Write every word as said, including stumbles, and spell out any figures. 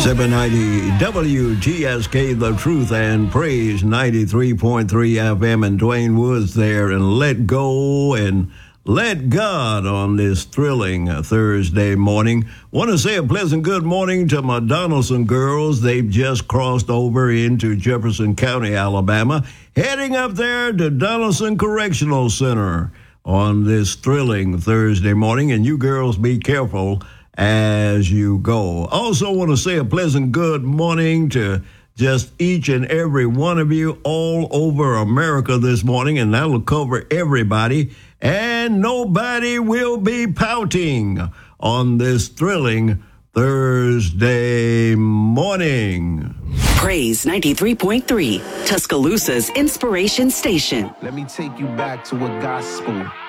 seven ninety W G S K, The Truth and Praise, ninety-three point three F M, and Dwayne Woods there, and Let Go and Let God on this thrilling uh, Thursday morning. Want to say a pleasant good morning to my Donaldson girls. They've just crossed over into Jefferson County, Alabama, heading up there to Donaldson Correctional Center on this thrilling Thursday morning. And you girls be careful as you go. Also want to say a pleasant good morning to just each and every one of you all over America this morning, and that'll cover everybody, and nobody will be pouting on this thrilling Thursday morning. Praise ninety-three point three, Tuscaloosa's Inspiration Station. Let me take you back to a gospel.